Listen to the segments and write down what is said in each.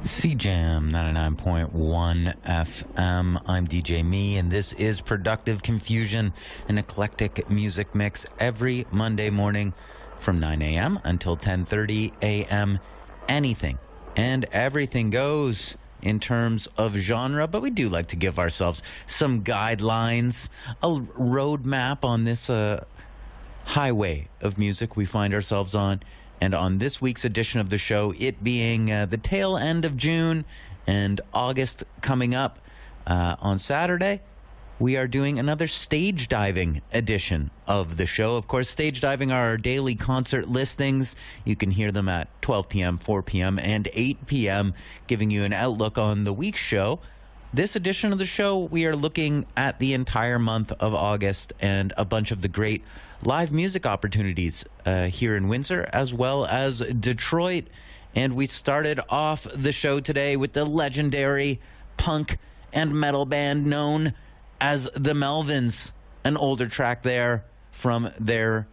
CJAM 99.1 FM. I'm DJ Me, and this is Productive Confusion, an eclectic music mix every Monday morning from 9 a.m. until 10:30 a.m. Anything and everything goes in terms of genre, but we do like to give ourselves some guidelines, a roadmap on this highway of music we find ourselves on. And on this week's edition of the show, it being the tail end of June and August coming up on Saturday, we are doing another stage diving edition of the show. Of course, stage diving are our daily concert listings. You can hear them at 12 p.m., 4 p.m., and 8 p.m., giving you an outlook on the week's show. This edition of the show, we are looking at the entire month of August and a bunch of the great live music opportunities here in Windsor, as well as Detroit. And we started off the show today with the legendary punk and metal band known as the Melvins, an older track there from their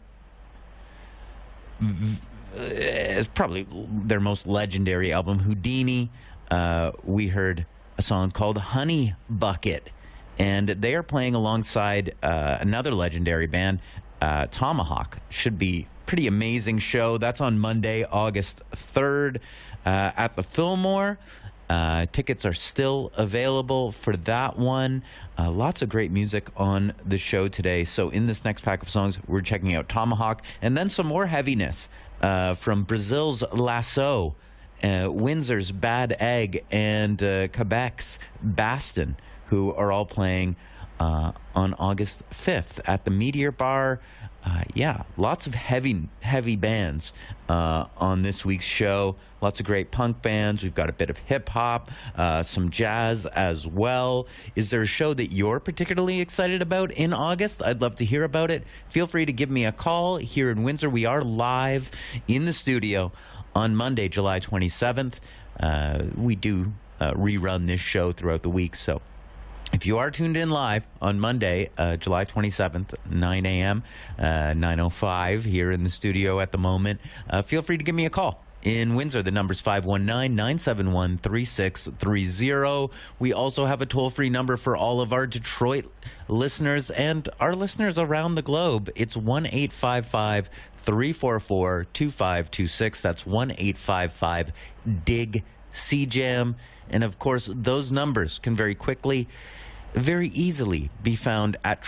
it's probably their most legendary album, Houdini. We heard a song called Honey Bucket, and they are playing alongside another legendary band, Tomahawk. Should be pretty amazing show. That's on Monday, August 3rd at the Fillmore. Tickets are still available for that one. Lots of great music on the show today. So in this next pack of songs, we're checking out Tomahawk, and then some more heaviness from Brazil's Lasso, Windsor's Bad Egg, and Quebec's Baston, who are all playing on August 5th at the Meteor Bar. Lots of heavy bands on this week's show. Lots of great punk bands. We've got a bit of hip-hop, some jazz as well. Is there a show that you're particularly excited about in August? I'd love to hear about it. Feel free to give me a call here in Windsor. We are live in the studio on Monday, July 27th. We do rerun this show throughout the week, so if you are tuned in live on Monday, July 27th, 9 a.m., 9:05 here in the studio at the moment, feel free to give me a call. In Windsor, the number's 519-971-3630. We also have a toll-free number for all of our Detroit listeners and our listeners around the globe. It's 1-855-344-2526. That's 1-855-DIG-CJAM. And, of course, those numbers can very easily be found at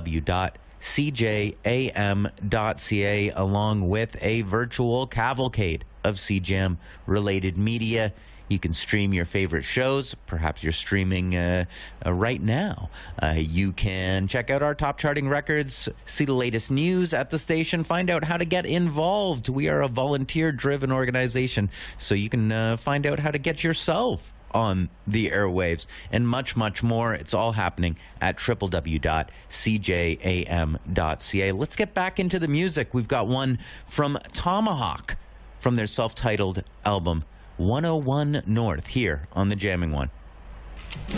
www.cjam.ca, along with a virtual cavalcade of CJAM related media. You can stream your favorite shows. Perhaps you're streaming right now. You can check out our top charting records, see the latest news at the station, find out how to get involved. We are a volunteer-driven organization, so you can find out how to get yourself on the airwaves, and much, much more. It's all happening at www.cjam.ca. Let's get back into the music. We've got one from Tomahawk from their self-titled album 101 North here on the Jamming One.